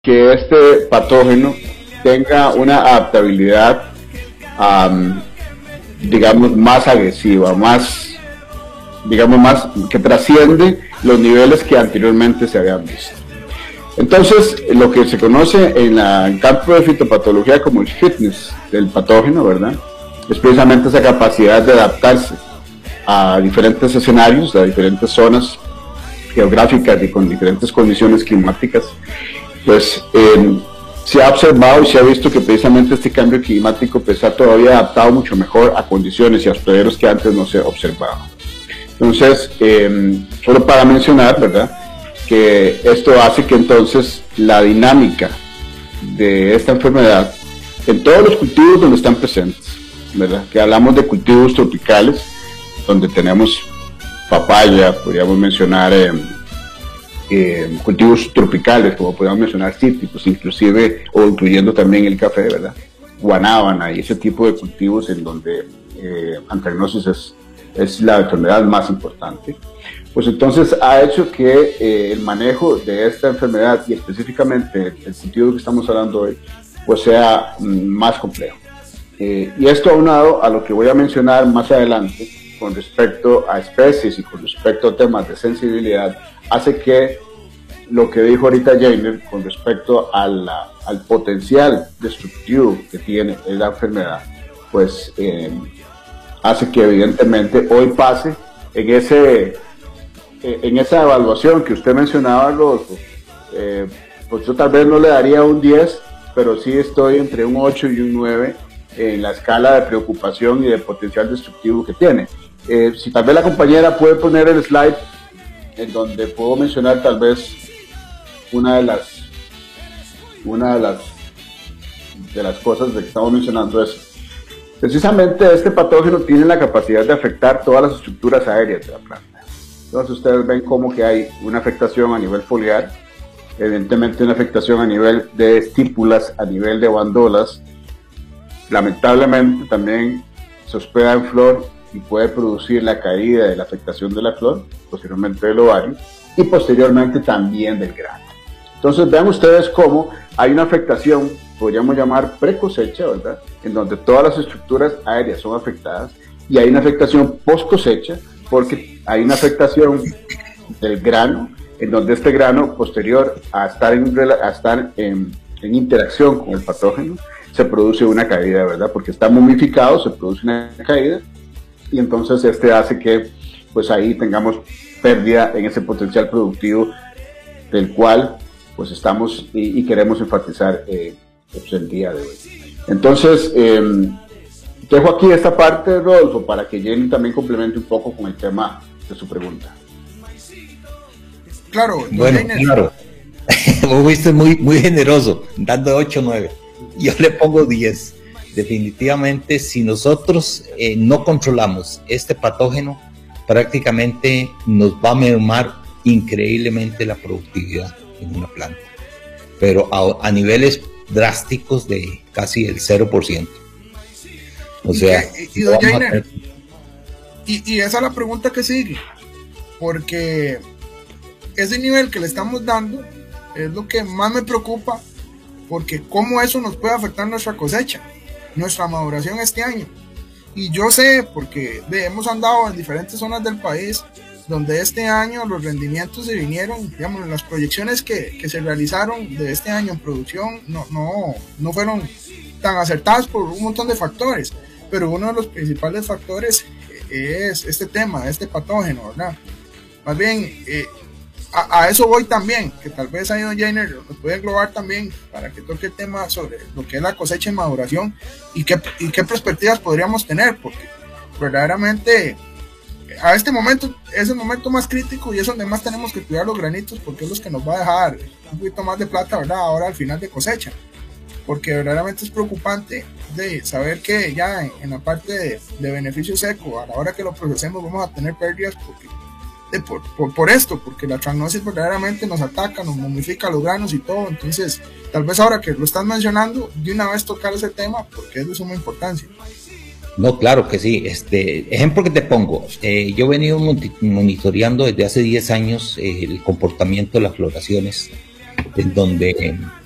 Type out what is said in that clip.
que este patógeno tenga una adaptabilidad, digamos, más agresiva, más que trasciende los niveles que anteriormente se habían visto. Entonces, lo que se conoce en el campo de fitopatología como el fitness del patógeno, ¿verdad?, es precisamente esa capacidad de adaptarse a diferentes escenarios, a diferentes zonas geográficas y con diferentes condiciones climáticas. Pues se ha observado y se ha visto que precisamente este cambio climático pues, está todavía adaptado mucho mejor a condiciones y a hospederos que antes no se observaban. Entonces, solo para mencionar, ¿verdad?, que esto hace que entonces la dinámica de esta enfermedad en todos los cultivos donde están presentes, ¿verdad?, que hablamos de cultivos tropicales, donde tenemos papaya, podríamos mencionar cultivos tropicales, como podríamos mencionar cítricos, inclusive, o incluyendo también el café, ¿verdad?, guanábana y ese tipo de cultivos en donde anthracnosis es la enfermedad más importante. Pues entonces ha hecho que el manejo de esta enfermedad y específicamente el sentido que estamos hablando hoy, pues sea más complejo. Y esto aunado a lo que voy a mencionar más adelante con respecto a especies y con respecto a temas de sensibilidad, hace que lo que dijo ahorita Jainer con respecto al potencial destructivo que tiene la enfermedad, pues hace que evidentemente hoy pase en esa evaluación que usted mencionaba, Rodolfo, pues yo tal vez no le daría un 10, pero sí estoy entre un 8 y un 9 en la escala de preocupación y de potencial destructivo que tiene. Si tal vez la compañera puede poner el slide en donde puedo mencionar tal vez una de las cosas de que estamos mencionando es precisamente este patógeno tiene la capacidad de afectar todas las estructuras aéreas de la planta. Entonces ustedes ven como que hay una afectación a nivel foliar, evidentemente una afectación a nivel de estípulas, a nivel de bandolas, lamentablemente también se hospeda en flor y puede producir la caída de la afectación de la flor, posteriormente del ovario y posteriormente también del grano. Entonces vean ustedes cómo hay una afectación, podríamos llamar precosecha, ¿verdad?, en donde todas las estructuras aéreas son afectadas, y hay una afectación post cosecha porque hay una afectación del grano, en donde este grano posterior a estar en interacción con el patógeno se produce una caída, ¿verdad?, porque está momificado, se produce una caída y entonces este hace que pues ahí tengamos pérdida en ese potencial productivo del cual pues estamos y queremos enfatizar pues, el día de hoy. Entonces dejo aquí esta parte, Rodolfo, para que Jenny también complemente un poco con el tema de su pregunta. Claro, bueno, claro. Vos fuiste muy generoso, dando 8 o 9. Yo le pongo 10. Definitivamente, si nosotros no controlamos este patógeno, prácticamente nos va a mermar increíblemente la productividad en una planta, pero a niveles drásticos de casi el 0%. O sea, y esa es la pregunta que sigue, porque ese nivel que le estamos dando es lo que más me preocupa, porque cómo eso nos puede afectar nuestra cosecha, nuestra maduración este año. Y yo sé, porque hemos andado en diferentes zonas del país donde este año los rendimientos se vinieron, digamos, las proyecciones que se realizaron de este año en producción no fueron tan acertadas por un montón de factores, pero uno de los principales factores es este tema, este patógeno, ¿verdad? Más bien, a eso voy también, que tal vez ahí don Jainer lo puede englobar también para que toque el tema sobre lo que es la cosecha y maduración y qué perspectivas podríamos tener, porque verdaderamente a este momento es el momento más crítico y es donde más tenemos que cuidar los granitos, porque es los que nos va a dejar un poquito más de plata, ¿verdad?, ahora al final de cosecha, porque verdaderamente es preocupante de saber que ya en la parte de beneficio seco, a la hora que lo procesemos vamos a tener pérdidas porque la anthracnosis verdaderamente nos ataca, nos momifica los granos y todo. Entonces tal vez ahora que lo están mencionando, de una vez tocar ese tema porque es de suma importancia. No, claro que sí. Ejemplo que te pongo, yo he venido monitoreando desde hace 10 años el comportamiento de las floraciones, en donde